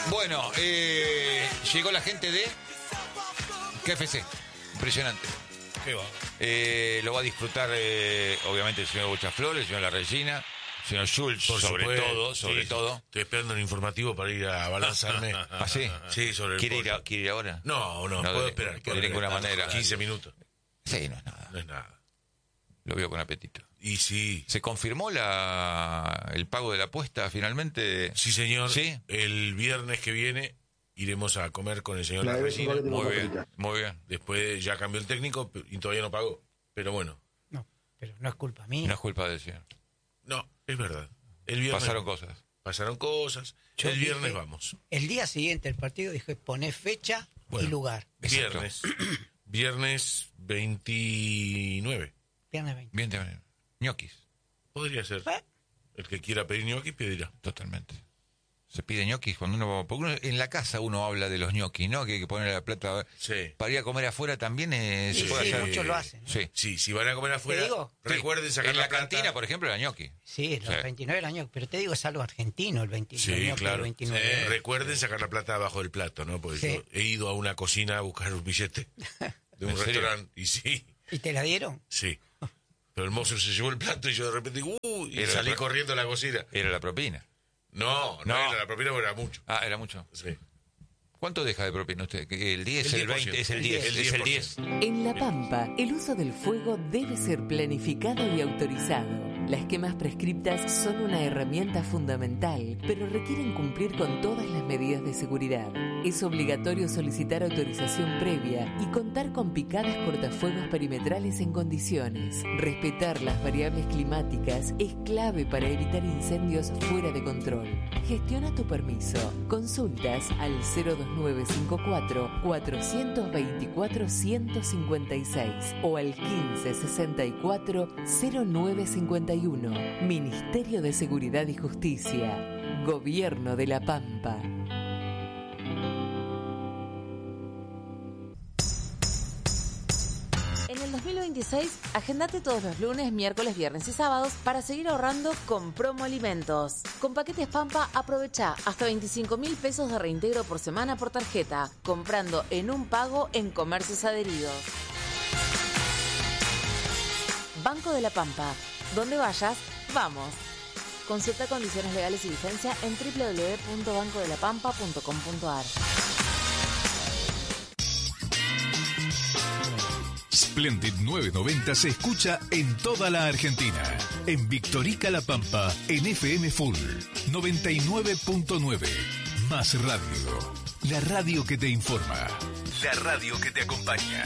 Bueno, llegó la gente de KFC. Impresionante. Qué va. Lo va a disfrutar, obviamente, el señor Bochaflores, el señor La Regina, el señor Schultz, Por sobre supuesto, todo. Estoy esperando el informativo para ir a balanzarme. ¿Ah, sí? Sí, sobre el ¿Quiere ir ahora? No, puedo esperar. De ninguna manera. 15 minutos. Sí, no es nada. No es nada. Lo veo con apetito. Y sí. ¿Se confirmó el pago de la apuesta finalmente? Sí, señor. ¿Sí? El viernes que viene iremos a comer con el señor La Regina. Muy bien. Después ya cambió el técnico y todavía no pagó. Pero bueno. No, pero no es culpa mía. No es culpa del señor. No, es verdad. El viernes Pasaron cosas. El viernes vamos. El día siguiente del partido dije, poné fecha y lugar. Viernes. Viernes 29. Viernes 20. Bien, ñoquis. Podría ser. El que quiera pedir ñoquis pedirá. Totalmente. Se pide ñoquis cuando porque en la casa uno habla de los ñoquis, ¿no? Que hay que poner la plata. Sí. Para ir a comer afuera también se puede hacer. Muchos lo hacen, ¿no? Sí, si van a comer afuera, recuerden sacar en la cantina, por ejemplo, la ñoqui. Sí, los 29 años, pero te digo, es algo argentino el 29. Sí, claro. El 29. Recuerden sacar la plata abajo del plato, ¿no? Porque yo he ido a una cocina a buscar un billete de un restaurante y sí. ¿Y te la dieron? Sí. Pero el mozo se llevó el plato y yo de repente y salí corriendo a la cocina. ¿Era la propina? No era la propina, pero era mucho. Ah, era mucho. Sí. ¿Cuánto deja de propina usted? ¿El 10, el 20? Es el 10. Es el 10. En La Pampa, el uso del fuego debe ser planificado y autorizado. Las quemas prescriptas son una herramienta fundamental, pero requieren cumplir con todas las medidas de seguridad. Es obligatorio solicitar autorización previa y contar con picadas cortafuegos perimetrales en condiciones. Respetar las variables climáticas es clave para evitar incendios fuera de control. Gestiona tu permiso. Consultas al 02954 424 156 o al 1564 0951. Ministerio de Seguridad y Justicia. Gobierno de La Pampa. En el 2026, agendate todos los lunes, miércoles, viernes y sábados para seguir ahorrando con Promo Alimentos. Con Paquetes Pampa, aprovecha hasta 25.000 pesos de reintegro por semana por tarjeta, comprando en un pago en comercios adheridos. Banco de la Pampa. Donde vayas, vamos. Consulta condiciones legales y vigencia en www.bancodelapampa.com.ar. Splendid 990 se escucha en toda la Argentina. En Victorica La Pampa, en FM Full 99.9. Más radio. La radio que te informa. La radio que te acompaña.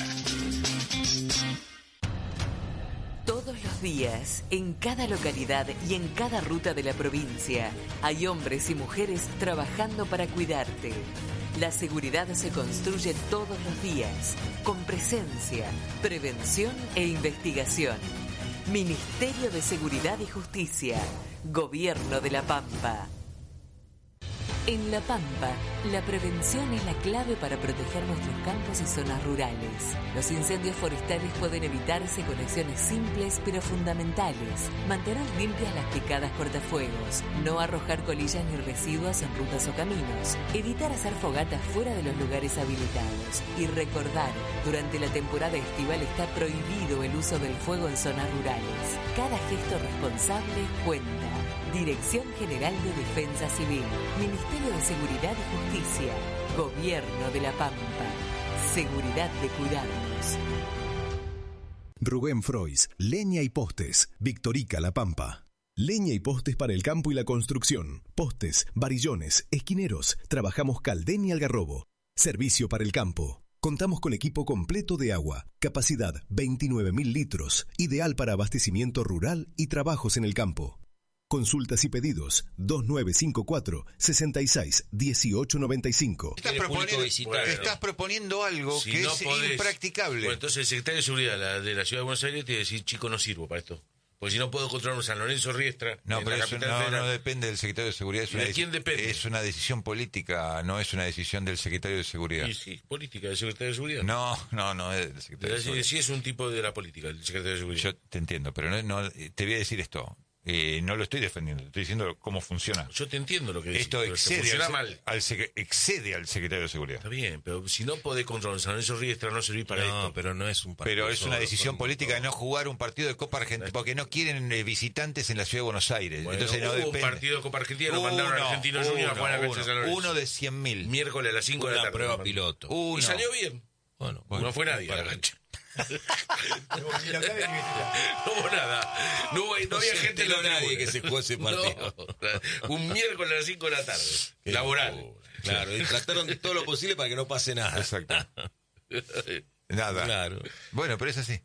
Todos los días, en cada localidad y en cada ruta de la provincia, hay hombres y mujeres trabajando para cuidarte. La seguridad se construye todos los días, con presencia, prevención e investigación. Ministerio de Seguridad y Justicia, Gobierno de La Pampa. En La Pampa, la prevención es la clave para proteger nuestros campos y zonas rurales. Los incendios forestales pueden evitarse con acciones simples pero fundamentales. Mantener limpias las picadas cortafuegos, no arrojar colillas ni residuos en rutas o caminos, evitar hacer fogatas fuera de los lugares habilitados y recordar, durante la temporada estival está prohibido el uso del fuego en zonas rurales. Cada gesto responsable cuenta. Dirección General de Defensa Civil, Ministerio de Seguridad y Justicia, Gobierno de La Pampa. Seguridad de cuidarnos. Rubén Frois, Leña y Postes, Victorica La Pampa. Leña y postes para el campo y la construcción. Postes, varillones, esquineros. Trabajamos Caldén y Algarrobo. Servicio para el campo. Contamos con equipo completo de agua. Capacidad 29.000 litros. Ideal para abastecimiento rural y trabajos en el campo. Consultas y pedidos 2954 66 1895. Estás proponiendo algo Si que no es podés, impracticable. Bueno, entonces el secretario de Seguridad de la Ciudad de Buenos Aires te decir, chico, no sirvo para esto. Porque si no puedo controlar un San Lorenzo Riestra. No, en pero la eso capital federal. no depende del secretario de Seguridad. ¿De quién depende? Es una decisión política, no es una decisión del secretario de Seguridad. Sí, política del secretario de Seguridad. No es del secretario de Seguridad. Sí, es un tipo de la política, el secretario de Seguridad. Yo te entiendo, pero no te voy a decir esto. No lo estoy defendiendo, estoy diciendo cómo funciona. Yo te entiendo lo que decís. Esto pero excede funciona mal. excede al secretario de Seguridad. Está bien, pero si no podés controlar San Lorenzo Riestra, no servir para esto. No, pero no es un partido. Pero es una solo, decisión son política de todos. no jugar un partido de Copa Argentina, porque no quieren visitantes en la ciudad de Buenos Aires. Bueno, Entonces no hubo depende. un partido de Copa Argentina, lo mandaron a Argentinos Juniors a jugar a la cancha de San Lorenzo. Uno de 100.000. Miércoles a las 5 de la Una tarde. prueba piloto. Uno. Y salió bien. Bueno, No fue nadie a la cancha. No hubo nada. No había gente en la nadie que se jugó ese partido. No. Un miércoles a las 5 de la tarde. Laboral. Claro, y trataron de todo lo posible para que no pase nada. Exacto. Nada. Claro. Bueno, pero es así.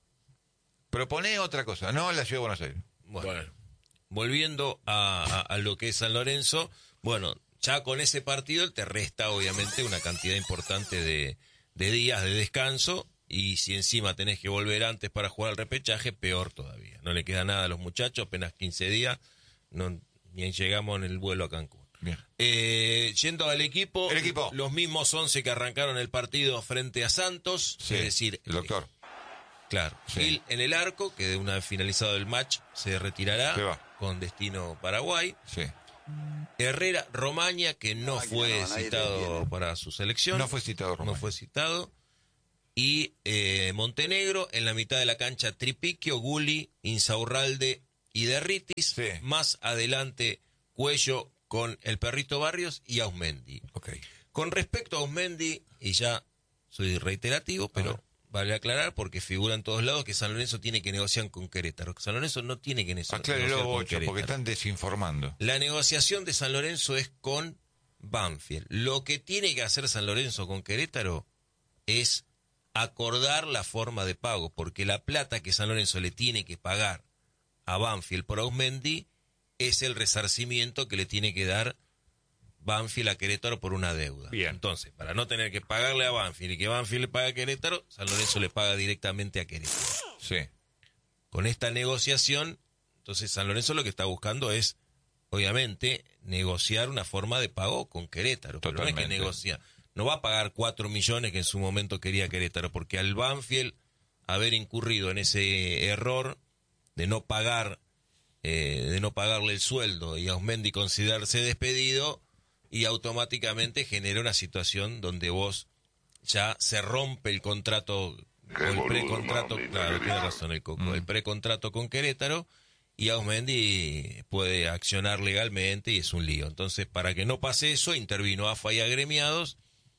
Propone otra cosa, no la ciudad de Buenos Aires. Bueno, volviendo a lo que es San Lorenzo, bueno, ya con ese partido te resta obviamente una cantidad importante de días de descanso, y si encima tenés que volver antes para jugar al repechaje, peor todavía. No le queda nada a los muchachos, apenas 15 días, ni llegamos en el vuelo a Cancún. Bien. Yendo al equipo, El equipo. los mismos 11 que arrancaron el partido frente a Santos, Sí, es decir, el doctor. claro, Sí. Gil en el arco, que de una vez finalizado el match se retirará Se va. con destino Paraguay. Sí. Herrera Romaña, que no fue citado para su selección. No fue citado Romaña. No fue citado. Y Montenegro, en la mitad de la cancha, Tripiquio, Gulli, Insaurralde y Derritis. Sí. Más adelante, Cuello con el Perrito Barrios y Ausmendi. Ok. Con respecto a Ausmendi, y ya soy reiterativo, pero vale aclarar porque figura en todos lados que San Lorenzo tiene que negociar con Querétaro. San Lorenzo no tiene que negociar Aclárelo, con Bocho, Querétaro. porque están desinformando. La negociación de San Lorenzo es con Banfield. Lo que tiene que hacer San Lorenzo con Querétaro es acordar la forma de pago, porque la plata que San Lorenzo le tiene que pagar a Banfield por Ausmendi es el resarcimiento que le tiene que dar Banfield a Querétaro por una deuda. Bien. Entonces, para no tener que pagarle a Banfield y que Banfield le pague a Querétaro, San Lorenzo le paga directamente a Querétaro. Sí. Con esta negociación, entonces San Lorenzo lo que está buscando es, obviamente, negociar una forma de pago con Querétaro. Pero no es que Totalmente. negocia. No va a pagar 4 millones que en su momento quería Querétaro, porque al Banfield haber incurrido en ese error de no pagar, de no pagarle el sueldo y a Ausmendi considerarse despedido, y automáticamente genera una situación donde vos ya se rompe el contrato, o el precontrato, claro, tiene razón el Coco, el precontrato con Querétaro, y Ausmendi puede accionar legalmente y es un lío. Entonces, para que no pase eso, intervino AFA y agremiados,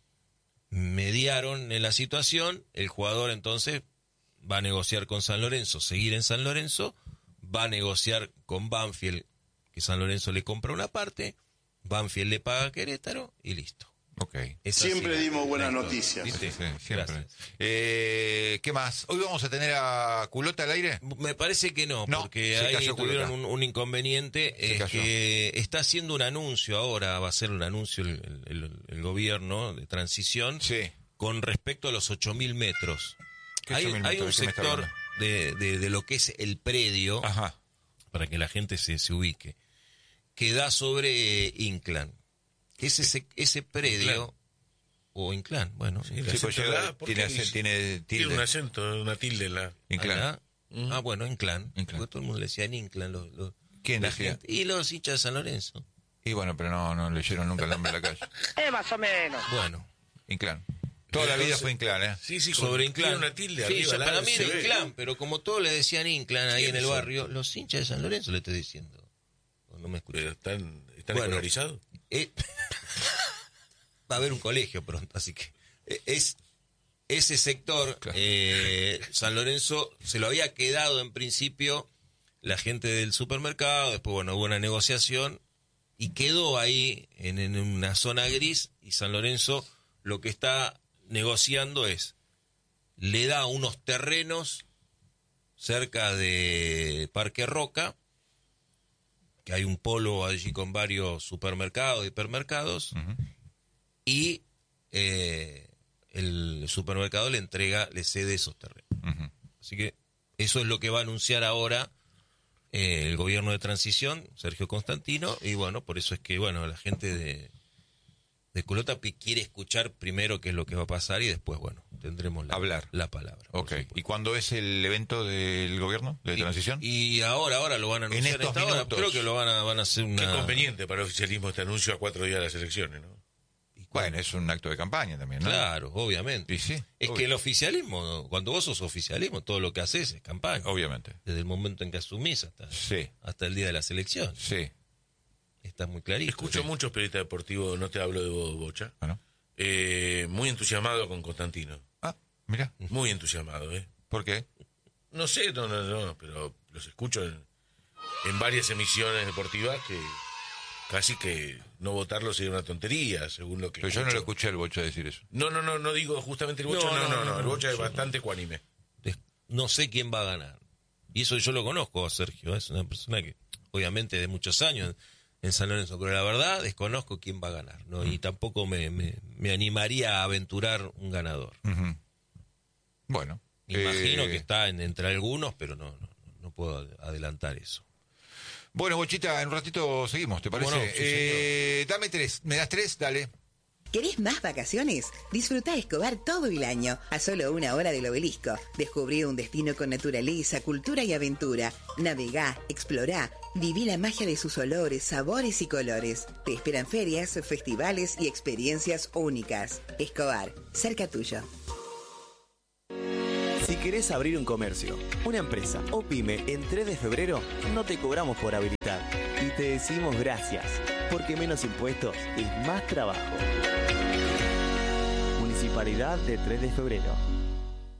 mediaron en la situación, el jugador entonces va a negociar con San Lorenzo, seguir en San Lorenzo, va a negociar con Banfield, que San Lorenzo le compra una parte, Banfield le paga a Querétaro y listo. Ok. Es Siempre así dimos buenas la historia. noticias. ¿Viste? Sí, siempre. Gracias. ¿Qué más? ¿Hoy vamos a tener a Culota al aire? Me parece que no, No, porque se ahí cayó tuvieron Culota. un inconveniente, Se es cayó. que está haciendo un anuncio ahora, va a hacer un anuncio el gobierno de transición Sí. con respecto a los 8.000 metros. ¿Qué Hay 8.000 un metros? ¿De qué me está sector de lo que es el predio, Ajá. para que la gente se ubique, que da sobre Inclán. Que ese predio, o Inclán, bueno, El Sí, pues acento lleva- la A, ¿por tiene qué acento- dice? tiene tilde. un acento, una tilde la. Inclán. Ah, bueno, Inclán. Inclán. Porque todo el mundo le decía en Inclán. ¿Quién la decía? gente. Y los hinchas de San Lorenzo. Y bueno, pero no leyeron nunca el nombre de la calle. Más o menos. Bueno, Inclán. Toda la vida fue Inclán, ¿eh? Sí, sí, sobre tiene Inclán. una tilde Sí, arriba. ya la para A, mí se era ve. Inclán, pero como todos le decían Inclán ahí en el ¿Quiénes son? barrio, los hinchas de San Lorenzo le estoy diciendo. No me escuché. Pero están Bueno. escolarizados. Va a haber un colegio pronto, así que es ese sector. Claro. San Lorenzo se lo había quedado en principio la gente del supermercado, después bueno hubo una negociación y quedó ahí en una zona gris, y San Lorenzo lo que está negociando es, le da unos terrenos cerca de Parque Roca, que hay un polo allí con varios supermercados y hipermercados, y el supermercado le cede esos terrenos. Ujú. Así que eso es lo que va a anunciar ahora el gobierno de transición, Sergio Constantino, y bueno, por eso es que bueno la gente de Culota quiere escuchar primero qué es lo que va a pasar y después, bueno, tendremos Hablar. la palabra. Ok. ¿Y cuándo es el evento del gobierno de transición? Y ahora lo van a anunciar. En estos hora. minutos. Creo que lo van a hacer una... Qué conveniente para el oficialismo este anuncio a 4 días de las elecciones, ¿no? Bueno, es un acto de campaña también, ¿no? Claro, obviamente. Y sí, es obvio. que el oficialismo, cuando vos sos oficialismo, todo lo que haces es campaña. Obviamente. Desde el momento en que asumís hasta el día de las elecciones. Sí. Está muy clarito. Escucho muchos periodistas deportivos, no te hablo de vos, Bocha, Bueno. muy entusiasmado con Constantino. Mira. Muy entusiasmado, ¿eh? ¿Por qué? No sé, no, pero los escucho en varias emisiones deportivas que casi que no votarlo sería una tontería, según lo que Pero yo no lo escuché al Bocha decir eso. No digo justamente el Bocha, no, el Bocha es bastante ecuánime. No sé quién va a ganar. Y eso yo lo conozco a Sergio, es una persona que obviamente de muchos años en San Lorenzo, pero la verdad desconozco quién va a ganar, ¿no? Y tampoco me animaría a aventurar un ganador. Uh-huh. Bueno. Imagino que está entre algunos, pero no puedo adelantar eso. Bueno, Bochita, en un ratito seguimos, ¿te parece? Bueno, sí, dame 3. ¿Me das 3? Dale. ¿Querés más vacaciones? Disfrutá Escobar todo el año, a solo 1 hora del Obelisco. Descubrí un destino con naturaleza, cultura y aventura. Navegá, explorá, viví la magia de sus olores, sabores y colores. Te esperan ferias, festivales y experiencias únicas. Escobar, cerca tuyo. Si querés abrir un comercio, una empresa o pyme en 3 de febrero, no te cobramos por habilitar. Y te decimos gracias, porque menos impuestos es más trabajo. Municipalidad de 3 de febrero.